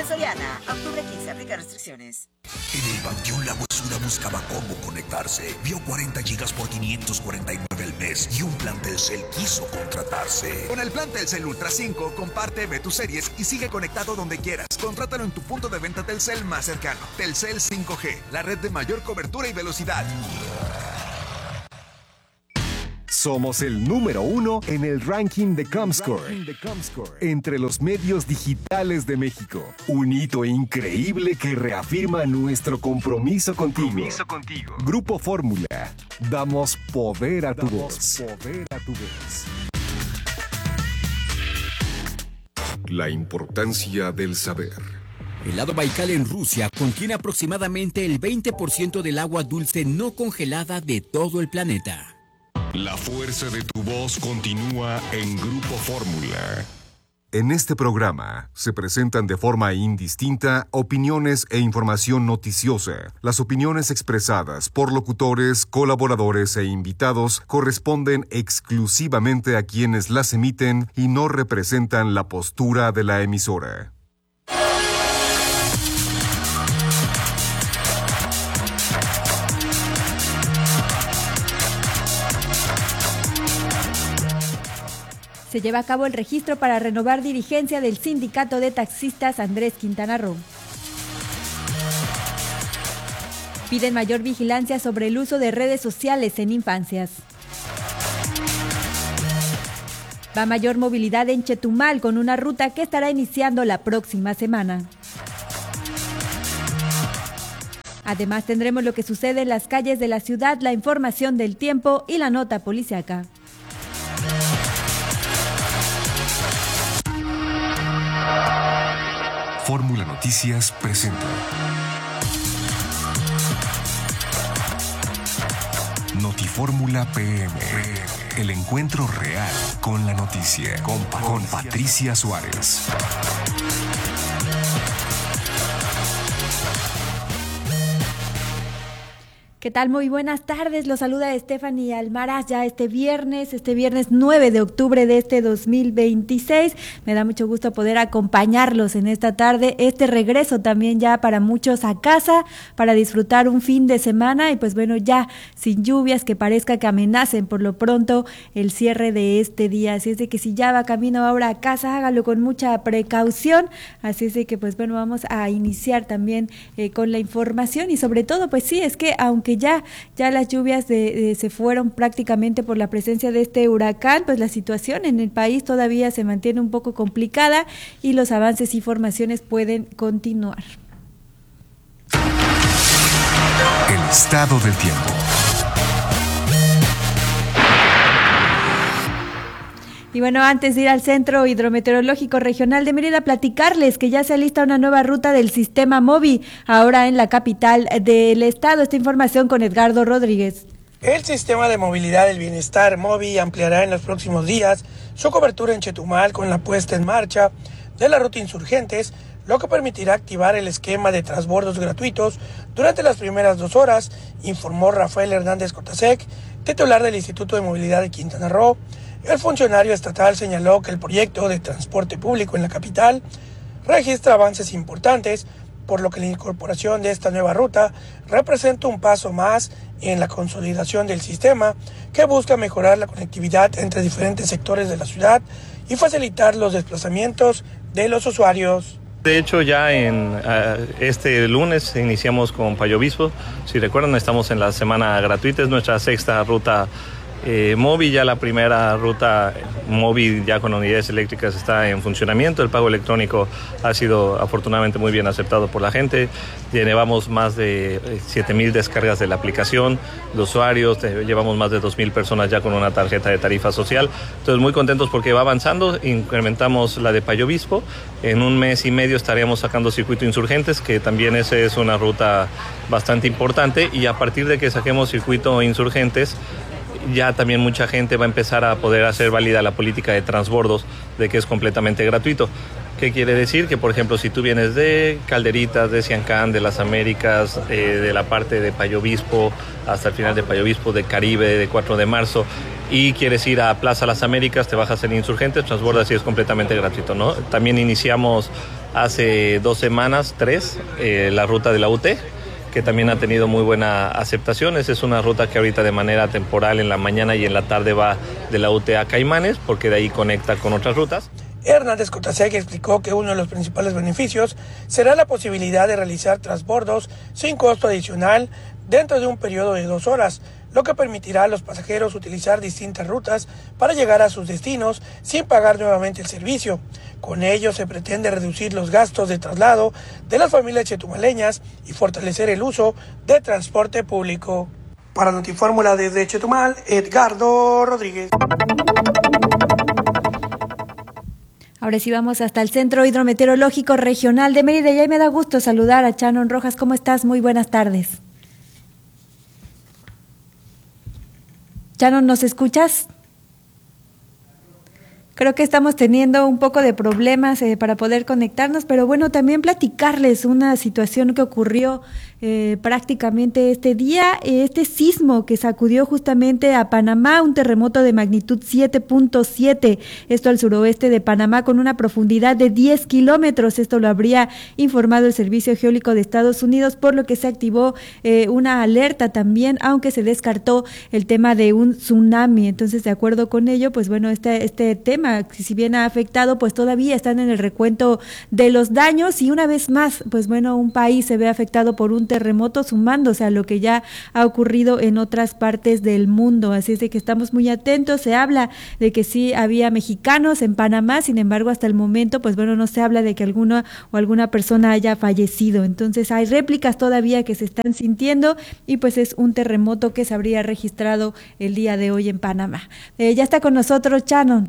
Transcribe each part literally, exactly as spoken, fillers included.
Soriana. Octubre quince, aplica restricciones. En el Panteón La Huesura buscaba cómo conectarse. Vio cuarenta gigas por quinientos cuarenta y nueve al mes y un plan Telcel quiso contratarse. Con el plan Telcel Ultra cinco, comparte, ve tus series y sigue conectado donde quieras. Contrátalo en tu punto de venta Telcel más cercano. Telcel cinco G, la red de mayor cobertura y velocidad. Somos el número uno en el ranking de Comscore, entre los medios digitales de México. Un hito increíble que reafirma nuestro compromiso contigo. Compromiso contigo. Grupo Fórmula. Damos poder a tu voz. Poder a tu voz. La importancia del saber. El lago Baikal en Rusia contiene aproximadamente el veinte por ciento del agua dulce no congelada de todo el planeta. La fuerza de tu voz continúa en Grupo Fórmula. En este programa se presentan de forma indistinta opiniones e información noticiosa. Las opiniones expresadas por locutores, colaboradores e invitados corresponden exclusivamente a quienes las emiten y no representan la postura de la emisora. Se lleva a cabo el registro para renovar dirigencia del Sindicato de Taxistas Andrés Quintana Roo. Piden mayor vigilancia sobre el uso de redes sociales en infancias. Va mayor movilidad en Chetumal con una ruta que estará iniciando la próxima semana. Además tendremos lo que sucede en las calles de la ciudad, la información del tiempo y la nota policiaca. Fórmula Noticias presenta Notifórmula P M, el encuentro real con la noticia, con, con Patricia Suárez. ¿Qué tal? Muy buenas tardes, los saluda Stephanie Almaraz ya este viernes, este viernes nueve de octubre de este dos mil veintiséis. Me da mucho gusto poder acompañarlos en esta tarde, este regreso también ya para muchos a casa, para disfrutar un fin de semana y pues bueno, ya sin lluvias que parezca que amenacen por lo pronto el cierre de este día. Así es de que si ya va camino ahora a casa, hágalo con mucha precaución. Así es de que pues bueno, vamos a iniciar también eh, con la información y sobre todo pues sí, es que aunque ya, ya las lluvias de, de, se fueron prácticamente por la presencia de este huracán, pues la situación en el país todavía se mantiene un poco complicada y los avances y formaciones pueden continuar. El estado del tiempo. Y bueno, antes de ir al Centro Hidrometeorológico Regional de Mérida, platicarles que ya se alista una nueva ruta del sistema MOVI, ahora en la capital del estado. Esta información con Edgardo Rodríguez. El sistema de movilidad del bienestar MOVI ampliará en los próximos días su cobertura en Chetumal con la puesta en marcha de la ruta Insurgentes, lo que permitirá activar el esquema de transbordos gratuitos durante las primeras dos horas, informó Rafael Hernández Cotasec, titular del Instituto de Movilidad de Quintana Roo. El funcionario estatal señaló que el proyecto de transporte público en la capital registra avances importantes, por lo que la incorporación de esta nueva ruta representa un paso más en la consolidación del sistema que busca mejorar la conectividad entre diferentes sectores de la ciudad y facilitar los desplazamientos de los usuarios. De hecho, ya en uh, este lunes iniciamos con Payo Obispo. Si recuerdan, estamos en la semana gratuita, es nuestra sexta ruta Eh, MOVI. Ya la primera ruta MOVI ya con unidades eléctricas está en funcionamiento. El pago electrónico ha sido afortunadamente muy bien aceptado por la gente. Llevamos más de siete mil descargas de la aplicación de usuarios, llevamos más de dos mil personas ya con una tarjeta de tarifa social. Entonces muy contentos porque va avanzando. Incrementamos la de Payo Obispo. En un mes y medio estaríamos sacando Circuito Insurgentes, que también esa es una ruta bastante importante, y a partir de que saquemos Circuito Insurgentes ya también mucha gente va a empezar a poder hacer válida la política de transbordos, de que es completamente gratuito. ¿Qué quiere decir? Que, por ejemplo, si tú vienes de Calderitas, de Ciancán, de Las Américas, eh, de la parte de Payo Obispo, hasta el final de Payo Obispo, de Caribe, de cuatro de marzo, y quieres ir a Plaza Las Américas, te bajas en Insurgentes, transbordas y es completamente gratuito, ¿no? También iniciamos hace dos semanas, tres, eh, la ruta de la U T, que también ha tenido muy buena aceptación. Esa es una ruta que ahorita de manera temporal en la mañana y en la tarde va de la U T a Caimanes, porque de ahí conecta con otras rutas. Hernández Cotasec explicó que uno de los principales beneficios será la posibilidad de realizar transbordos sin costo adicional dentro de un periodo de dos horas, lo que permitirá a los pasajeros utilizar distintas rutas para llegar a sus destinos sin pagar nuevamente el servicio. Con ello se pretende reducir los gastos de traslado de las familias chetumaleñas y fortalecer el uso de transporte público. Para Notifórmula desde Chetumal, Edgardo Rodríguez. Ahora sí vamos hasta el Centro Hidrometeorológico Regional de Mérida y ahí me da gusto saludar a Shannon Rojas. ¿Cómo estás? Muy buenas tardes. Shannon, ¿nos escuchas? Creo que estamos teniendo un poco de problemas eh, para poder conectarnos, pero bueno, también platicarles una situación que ocurrió eh, prácticamente este día, este sismo que sacudió justamente a Panamá, un terremoto de magnitud siete punto siete, esto al suroeste de Panamá con una profundidad de diez kilómetros, esto lo habría informado el Servicio Geológico de Estados Unidos, por lo que se activó eh, una alerta también, aunque se descartó el tema de un tsunami. Entonces, de acuerdo con ello, pues bueno, este, este tema, si bien ha afectado, pues todavía están en el recuento de los daños y una vez más, pues bueno, un país se ve afectado por un terremoto sumándose a lo que ya ha ocurrido en otras partes del mundo, así es de que estamos muy atentos. Se habla de que sí había mexicanos en Panamá, sin embargo hasta el momento, pues bueno, no se habla de que alguna o alguna persona haya fallecido, entonces hay réplicas todavía que se están sintiendo y pues es un terremoto que se habría registrado el día de hoy en Panamá. Eh, ya está con nosotros Shannon.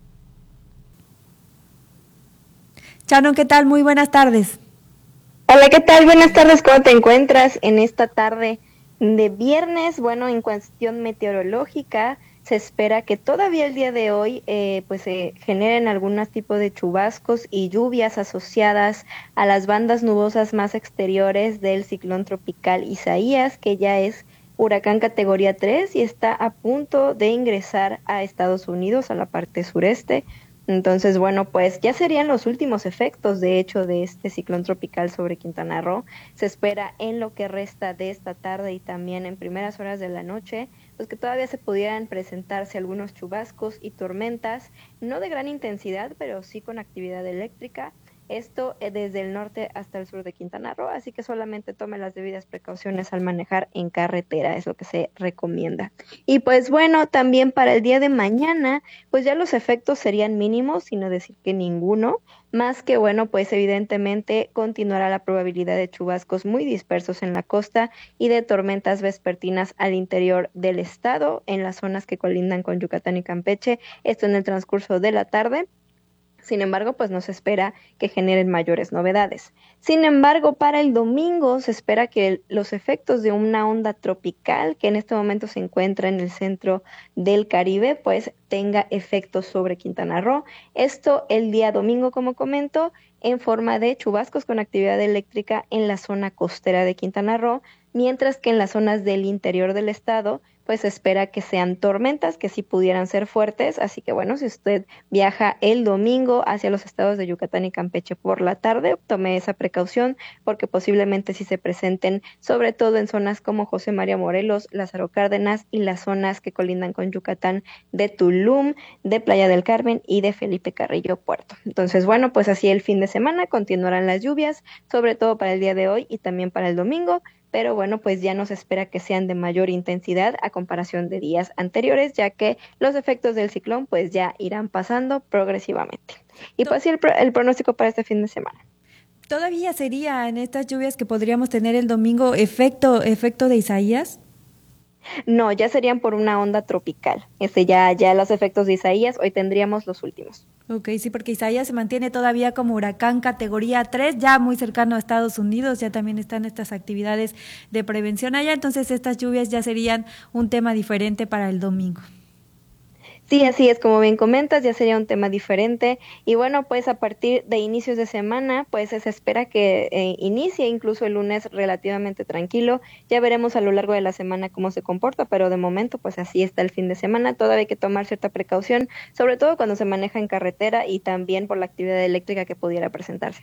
Shannon, ¿qué tal? Muy buenas tardes. Hola, ¿qué tal? Buenas tardes, ¿cómo te encuentras en esta tarde de viernes? Bueno, en cuestión meteorológica, se espera que todavía el día de hoy eh, pues se generen algunos tipos de chubascos y lluvias asociadas a las bandas nubosas más exteriores del ciclón tropical Isaías, que ya es huracán categoría tres y está a punto de ingresar a Estados Unidos, a la parte sureste. Entonces, bueno, pues ya serían los últimos efectos, de hecho, de este ciclón tropical sobre Quintana Roo. Se espera en lo que resta de esta tarde y también en primeras horas de la noche, pues que todavía se pudieran presentarse algunos chubascos y tormentas, no de gran intensidad, pero sí con actividad eléctrica. Esto desde el norte hasta el sur de Quintana Roo, así que solamente tome las debidas precauciones al manejar en carretera, es lo que se recomienda. Y pues bueno, también para el día de mañana, pues ya los efectos serían mínimos, sino decir que ninguno, más que bueno, pues evidentemente continuará la probabilidad de chubascos muy dispersos en la costa y de tormentas vespertinas al interior del estado, en las zonas que colindan con Yucatán y Campeche, esto en el transcurso de la tarde. Sin embargo, pues no se espera que generen mayores novedades. Sin embargo, para el domingo se espera que los efectos de una onda tropical que en este momento se encuentra en el centro del Caribe, pues tenga efectos sobre Quintana Roo. Esto el día domingo, como comento, en forma de chubascos con actividad eléctrica en la zona costera de Quintana Roo, mientras que en las zonas del interior del estado pues se espera que sean tormentas que sí pudieran ser fuertes, así que bueno, si usted viaja el domingo hacia los estados de Yucatán y Campeche por la tarde, tome esa precaución porque posiblemente sí se presenten, sobre todo en zonas como José María Morelos, Lázaro Cárdenas y las zonas que colindan con Yucatán de Tulum, de Playa del Carmen y de Felipe Carrillo Puerto. Entonces bueno, pues así el fin de semana continuarán las lluvias, sobre todo para el día de hoy y también para el domingo, pero bueno, pues ya no se espera que sean de mayor intensidad a comparación de días anteriores, ya que los efectos del ciclón pues ya irán pasando progresivamente. Y pues sí, el, el pronóstico para este fin de semana. ¿Todavía sería en estas lluvias que podríamos tener el domingo efecto, efecto de Isaías? No, ya serían por una onda tropical. Este ya, ya los efectos de Isaías, hoy tendríamos los últimos. Ok, sí, porque Isaías se mantiene todavía como huracán categoría tres, ya muy cercano a Estados Unidos, ya también están estas actividades de prevención allá, entonces estas lluvias ya serían un tema diferente para el domingo. Sí, así es, como bien comentas, ya sería un tema diferente y bueno, pues a partir de inicios de semana, pues se espera que eh, inicie incluso el lunes relativamente tranquilo, ya veremos a lo largo de la semana cómo se comporta, pero de momento pues así está el fin de semana, todavía hay que tomar cierta precaución, sobre todo cuando se maneja en carretera y también por la actividad eléctrica que pudiera presentarse.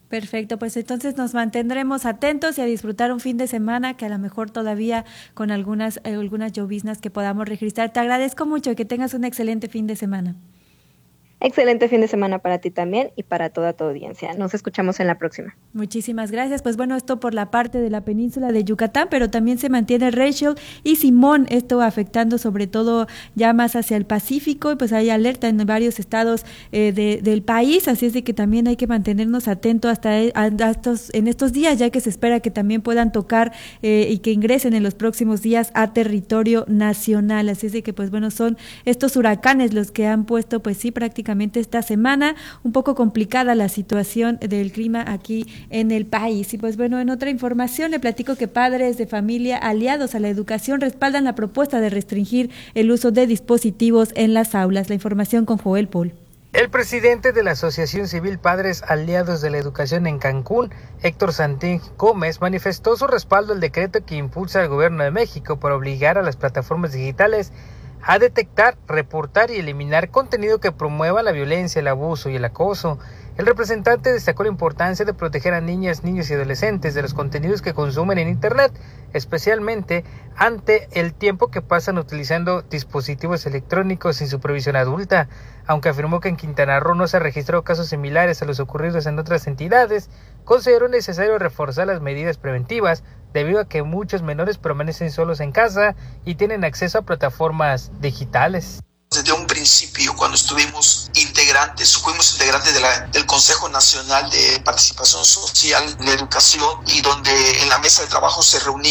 Perfecto, pues entonces nos mantendremos atentos y a disfrutar un fin de semana que a lo mejor todavía con algunas, eh, algunas lloviznas que podamos registrar. Te agradezco mucho y que tengas un excelente fin de semana. Excelente fin de semana para ti también y para toda tu audiencia. Nos escuchamos en la próxima. Muchísimas gracias. Pues bueno, esto por la parte de la península de Yucatán, pero también se mantiene Rachel y Simón, esto afectando sobre todo ya más hacia el Pacífico, y pues hay alerta en varios estados eh, de, del país, así es de que también hay que mantenernos atentos hasta a estos, en estos días, ya que se espera que también puedan tocar eh, y que ingresen en los próximos días a territorio nacional. Así es de que pues bueno, son estos huracanes los que han puesto pues sí prácticamente esta semana un poco complicada la situación del clima aquí en el país. Y pues bueno, en otra información le platico que padres de familia aliados a la educación respaldan la propuesta de restringir el uso de dispositivos en las aulas. La información con Joel Paul. El presidente de la Asociación Civil Padres Aliados de la Educación en Cancún, Héctor Santín Gómez, manifestó su respaldo al decreto que impulsa el gobierno de México para obligar a las plataformas digitales a detectar, reportar y eliminar contenido que promueva la violencia, el abuso y el acoso. El representante destacó la importancia de proteger a niñas, niños y adolescentes de los contenidos que consumen en Internet, especialmente ante el tiempo que pasan utilizando dispositivos electrónicos sin supervisión adulta. Aunque afirmó que en Quintana Roo no se registró casos similares a los ocurridos en otras entidades, consideró necesario reforzar las medidas preventivas debido a que muchos menores permanecen solos en casa y tienen acceso a plataformas digitales. Desde un principio, cuando estuvimos integrantes, fuimos integrantes de la, del Consejo Nacional de Participación Social en la Educación, y donde en la mesa de trabajo se reunían